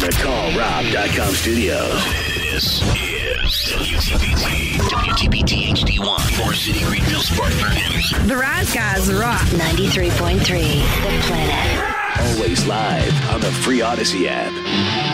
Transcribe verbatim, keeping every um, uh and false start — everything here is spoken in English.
the Call Rob dot com studios. This is W T B T, W T B T H D one, Forest City, Greenville, Spartanburg News. The Rise Guys rock. ninety-three point three, The Planet. Always live on the free Odyssey app.